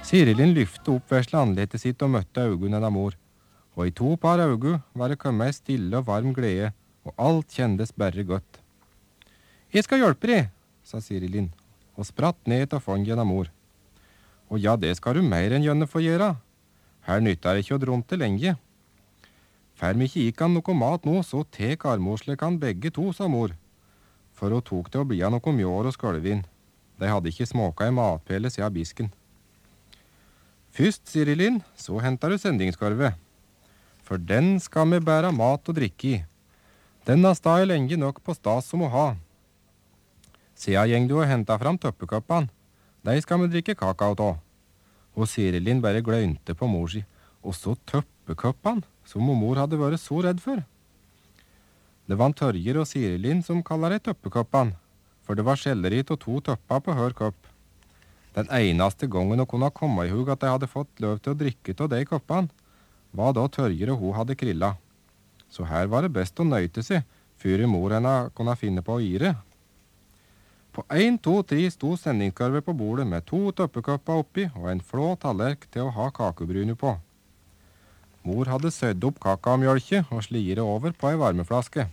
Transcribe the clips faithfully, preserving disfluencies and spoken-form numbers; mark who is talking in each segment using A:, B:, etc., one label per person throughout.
A: Sirilin lyfte opp vesle anletet sitt og møtte augun av mor. Og i to par augu var det kommet ei stille og varm glede, og alt kjendes bare godt. «Jeg skal hjelpe deg», sa Sirilin, og spratt ned til fanget av mor. «Og ja, det skal du mer enn gjerne få gjøre. Her nytter det ikke å drunte lenge. Fær vi ikke gikk han noe mat nå, så tek armorslik han begge to», sa mor. For hun tok det å bli av noe mjår og skolvin. De hadde ikke småka i matpele siden bisken. «Først, Sirilin, så henter du sendingskorve. For den skal vi bære mat og drikke i. Den har stått lenge nok på stas som å ha. Siden gjeng du og hentet fram tøppekoppene. De skal vi drikke kakao av.» Og Sirilin bare gløynte på mor si. «Og så tøppekoppene, som mor hadde vært så redd for.» Det var Tørjer og Sirilin som kaller de tøppekoppene, for det var skjelleriet og to tøpper på hver kopp. Den eneste gangen hun kunne komme i hug at de hadde fått lov til å drikke av de koppene, var da Tørjer og hun hadde krilla. Så her var det best å nøyte seg, før mor henne kunne finne på å gire. På en, to, tre sto sendingskorve på bordet med to tøppekopper oppi og en flå tallerk til å ha kakebryne på. Mor hadde sødd opp kakaomjølke og slire over på ei varmeflaske.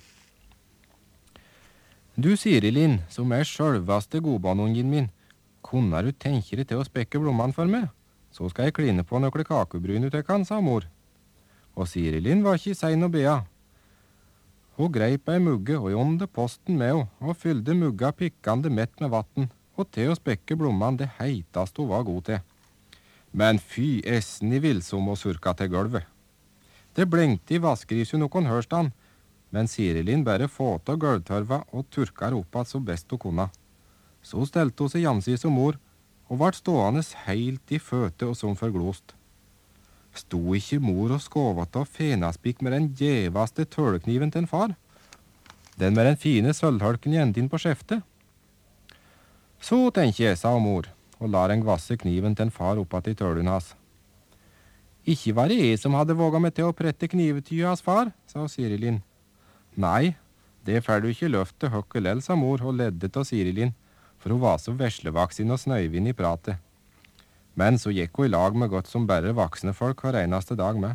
A: «Du, Sirilin, som er sjølvaste godbanungen min, kunne du tenke deg til å spekke blommene for meg? Så skal jeg kline på noen kakebryne til kan», sa mor. Og Sirilin var ikke sein å bea. Hun greip ei mugge og jonde posten med henne, og fyllde mugga pikkande mett med vatten, og til å spekke blommene det heitast hun var god til. Men fy essen i villsom og surka til gulvet. Det blengte i vaskeriset noen hørstand, men Sirilin bare fått av gulvtørva og turka opp så best hun kunne. Så stelte hun seg jamsis som mor, og vart stående heilt i føte og som forglost. Sto ikke mor og skåvet av fenaspikk med den djevaste tølekniven til en far? Den med den fine sølvhølken igjen inn på skjeftet? Så tenker jeg, sa mor, og la den gvasse kniven til en far oppatt i tølen hans. Ikke var det jeg som hadde våget meg til å prette knivetyet hans far, sa Sirilin. Nei, det får du ikke løft til høkkelell, sa mor og ledde til Sirilin, for hun var så veslevaksin og snøyvinn i pratet. Men så gikk hun i lag med godt som bare voksne folk hver eneste dag med.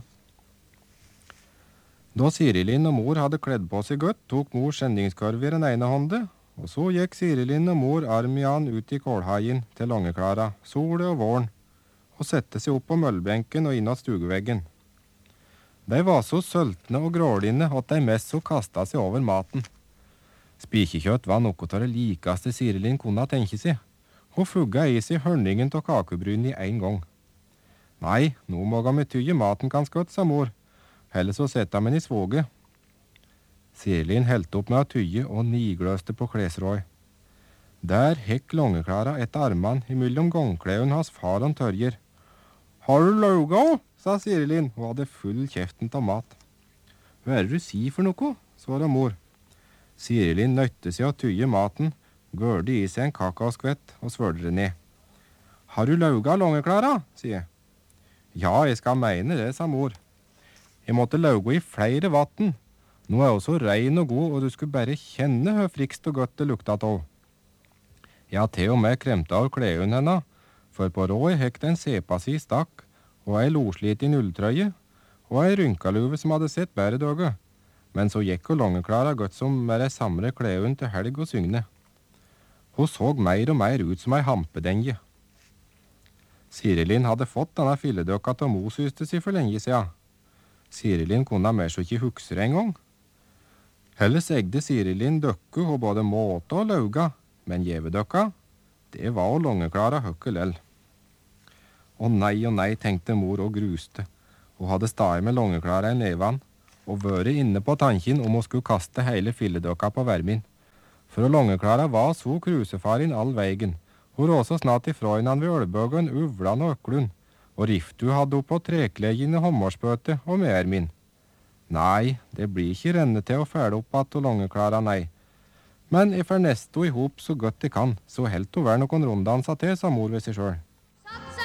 A: Da Sirilin og mor hadde kledd på seg godt, tok mor sendingskorv i den ene hånde, og så gikk Sirilin og mor arm i an ut i kålhaien til Langeklara, sole og våren, og sette seg opp på møllbenken og innåt stugeveggen. De var så søltne og grålinne at de mest så kastet seg over maten. Spikekjøtt var noe av det likeste Sirilin kunne tenke seg. Hun fugga i seg hørningen av kakebryn i en gang. Nei, nå må vi tygge maten ganske godt, sa mor. Heller så sette han i svoge. Sirilin helte opp med å tygge og nigløste på klesråd. Der hekk Langeklara etter armene imellom gongkleden hans far og Tørjer. Har du lauga òg? Sa Sirilin, og hadde full kjeften av mat. Hva er det du sier for noe? Svaret mor. Sirilin nøtte seg å tygge maten, gørde i seg en kakaoskvett og svørte det ned. Har du lauga, Langeklara? Sier jeg. Ja, jeg skal mene det, sa mor. Jeg måtte lauga i flere vatten. Nå er hun så rein og god, og du skulle bare kjenne hvor frikst og godt det lukta av. Jeg har til og med kremt av kleden henne, for på råd hekk den sepa si stakk, og ei loslit i nulltrøye, og ei rynkaluve som hadde sett bære døge. Men så gikk hun Langeklara godt som med ei samre kleden til helg og sygne. Hun så mer og mer ut som ei hampedenje. Sirilin hadde fått denne filledøkka til mosyste si for lenge siden. Sirilin kunne mer så ikke hukse en gang. Helles egde Sirilin døkke og både måte og lauga, men gjevedøkka, det var å Langeklara høkkelell. Å nei og nei, tenkte mor og gruste. Hun hadde staget med Langeklara i nevan, og vært inne på tanken om hun skulle kaste hele filledøkka på vermin. For Langeklara var så krusefarin all veigen. Hun rå så snart ifra innan ved ølbøgen, uvlan og øklun, og riftu hadde hun på treklegen i hommerspøte og mer min. Nei, det blir ikke renne til å fæle opp at Langeklara, nei. Men jeg får neste ihop så godt jeg kan, så helt å være noen runddansa til, sa mor ved seg sjøl.